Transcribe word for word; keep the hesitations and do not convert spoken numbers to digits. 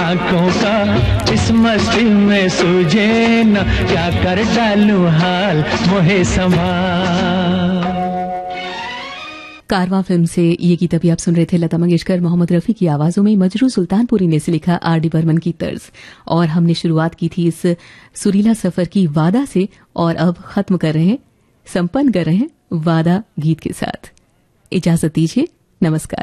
आंखों का इस मस्ती में सूझे न, क्या कर डालूं हाल मोहे समा। कारवां फिल्म से ये गीत अभी आप सुन रहे थे लता मंगेशकर, मोहम्मद रफी की आवाजों में। मजरू सुल्तानपुरी ने इसे लिखा आर डी बर्मन की तर्ज। और हमने शुरुआत की थी इस सुरीला सफर की वादा से, और अब खत्म कर रहे हैं, संपन्न कर रहे हैं वादा गीत के साथ। इजाजत दीजिए, नमस्कार।